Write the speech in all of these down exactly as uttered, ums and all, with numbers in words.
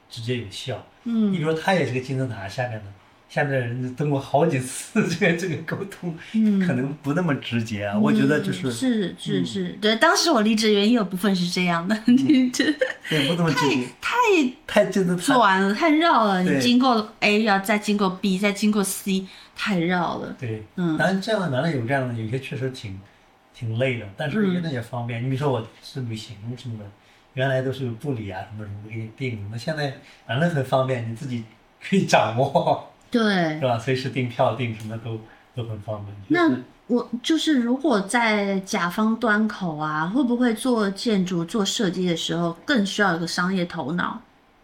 直接有效。 嗯， 你比如说他也是个金字塔下面的，下面的人通过好几次这个这个沟通， 嗯， 可能不那么直接啊。我觉得就是嗯、是是是、嗯，对，当时我离职原因有部分是这样的，嗯、 对，不那么直接， 太太金字塔转了，太绕了。你经过 A 要再经过 B， 再经过 C， 太绕了。 对， 嗯， 当然这样的男的有这样的，有些确实挺挺累的，但是也那也方便。嗯、你比如说我是旅行什么的，原来都是有助理啊什么什么给你定，那现在反正很方便，你自己可以掌握。 对， 是吧？随时订票订什么都都很方便。 那我就是如果在甲方端口啊，会不会做建筑、做设计的时候，更需要一个商业头脑？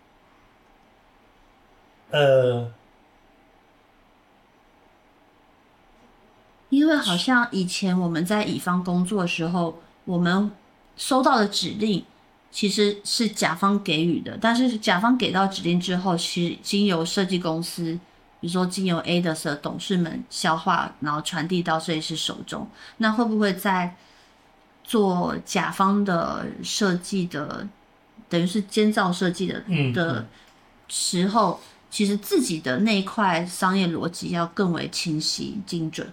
呃， 因为好像以前我们在乙方工作的时候，我们收到的指令其实是甲方给予的，但是甲方给到指令之后，其实经由设计公司，比如说经由 A 的的董事们消化，然后传递到设计师手中。那会不会在做甲方的设计的，等于是监造设计的的时候，其实自己的那一块商业逻辑要更为清晰精准？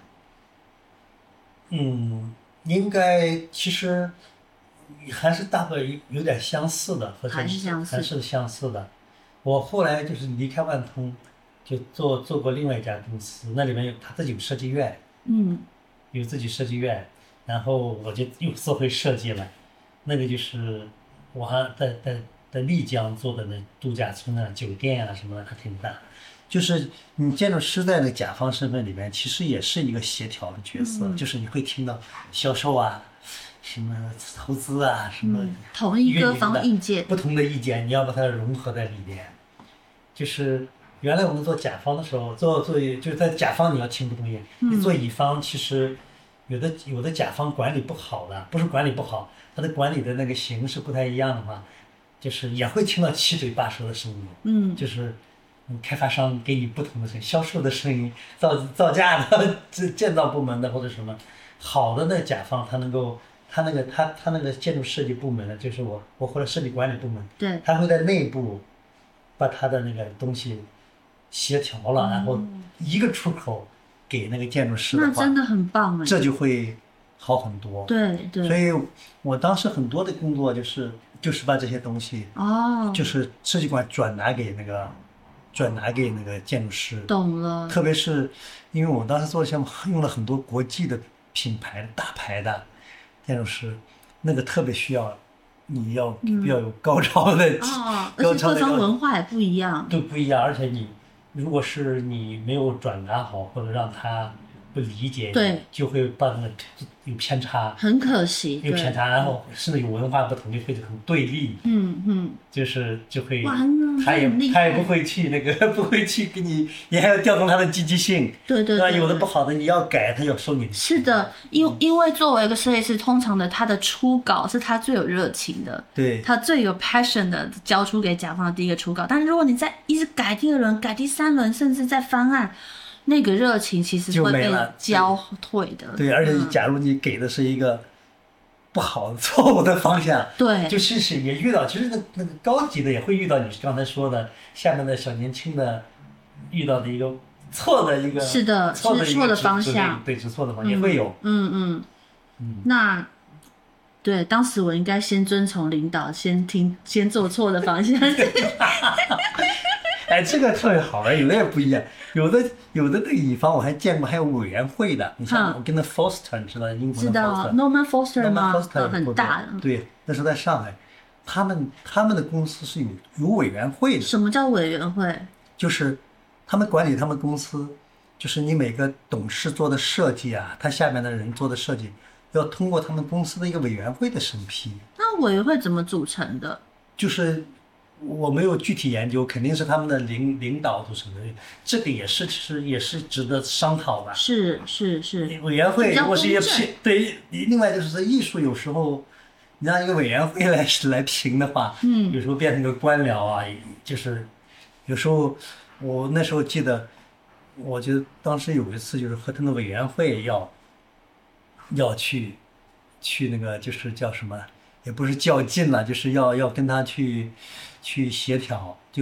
嗯，应该其实还是大概有有点相似的，和还是相似， 还是相似的。我后来就是离开万通，就做做过另外一家公司，那里面有他自己有设计院， 嗯， 有自己设计院，然后我就又做回设计了。那个就是我还在在在丽江做的那度假村啊、酒店啊什么的，还挺大。就是你建筑师在那甲方身份里面，其实也是一个协调的角色， 嗯、 就是你会听到销售啊、什么投资啊、什么、 嗯、同一各方意见， 不同的意见，你要把它融合在里面。就是原来我们做甲方的时候，做做就是在甲方你要听不同意见， 嗯、 你做乙方其实有的有的甲方管理不好的，不是管理不好，他的管理的那个形式不太一样的话，就是也会听到七嘴八舌的声音， 嗯， 就是。开发商给你不同的声音，销售的声音，造造价的，这建造部门的或者什么，好的那甲方他能够，他那个他他那个建筑设计部门的，就是我我或者设计管理部门， 对， 他会在内部把他的那个东西协调了，然后一个出口给那个建筑师的话， 那真的很棒哎， 这就会好很多。 对对， 所以我当时很多的工作就是就是把这些东西， 哦， 就是设计馆转达给那个。转达给那个建筑师， 懂了。特别是因为我们当时做的项目用了很多国际的品牌、大牌的建筑师，那个特别需要你要、嗯、要有高超的， 哦，而且各方文化也不一样， 对，不一样。而且你如果是你没有转达好，或者让他不理解， 对， 就会把那个有偏差， 很可惜， 有偏差，然后甚至有文化不同，就会很对立， 嗯嗯， 就是就会， 他也他也不会去那个不会去给你，你还要调动他的积极性， 对对对， 有的不好的你要改，他要收你的。 是的，因为因为作为一个设计师，通常的他的初稿是他最有热情的， 对， 他最有 passion 的交出给甲方的第一个初稿，但是如果你再一直改第二轮、改第三轮，甚至在方案。那个热情其实会被浇退的， 对，而且假如你给的是一个不好的、错误的方向， 对， 就是是也遇到，其实那那个高级的也会遇到你刚才说的下面的小年轻的遇到的一个错的一个， 是的， 错的错的方向， 对，是错的方向也会有， 嗯嗯嗯，那对，当时我应该先遵从领导，先听，先做错的方向。 哎，这个特别好玩，有的也不一样，有的有的那个乙方我还见过，还有委员会的。你像我跟那 Foster， 你知道英国的 Foster？ 知道 Norman Foster 吗？ Foster 很大的。 对，那时候在上海，他们他们的公司是有有委员会的。 什么叫委员会？ 就是他们管理他们公司，就是你每个董事做的设计啊，他下面的人做的设计，要通过他们公司的一个委员会的审批。 那委员会怎么组成的？ 就是。我没有具体研究，肯定是他们的领领导组成的，这个也是其实也是值得商讨的。 是是是， 委员会如果是一些评，对，另外就是艺术有时候你让一个委员会来来评的话， 嗯， 有时候变成个官僚啊，就是有时候我那时候记得，我就当时有一次就是和他们委员会要要去去那个就是叫什么，也不是较劲了，就是要要跟他去。去协调，就